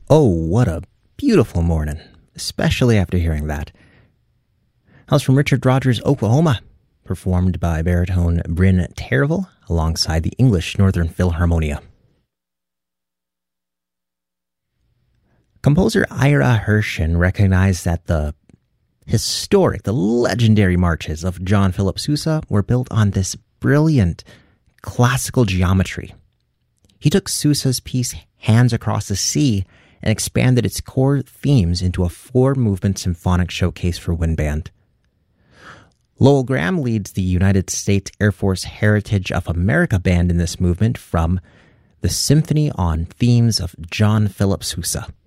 Oh, what a beautiful morning, especially after hearing that. That was from Richard Rogers, Oklahoma, performed by baritone Bryn Tervel alongside the English Northern Philharmonia. Composer Ira Hershen recognized that the legendary marches of John Philip Sousa were built on this brilliant classical geometry. He took Sousa's piece Hands Across the Sea and expanded its core themes into a 4-movement symphonic showcase for wind band. Lowell Graham leads the United States Air Force Heritage of America Band in this movement from the Symphony on Themes of John Philip Sousa.